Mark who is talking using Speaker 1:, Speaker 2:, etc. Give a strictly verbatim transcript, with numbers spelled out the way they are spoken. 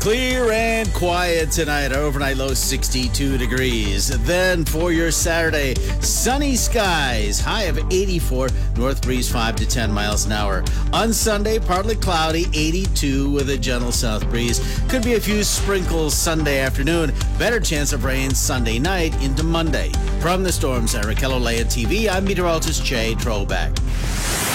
Speaker 1: Clear and quiet tonight. Our overnight low sixty-two degrees. Then for your Saturday, sunny skies, high of eighty-four, north breeze five to ten miles an hour. On Sunday, partly cloudy, eighty-two with a gentle south breeze. Could be a few sprinkles Sunday afternoon. Better chance of rain Sunday night into Monday. From the Storm Center, Kelowna T V, I'm meteorologist Jay Trobeck.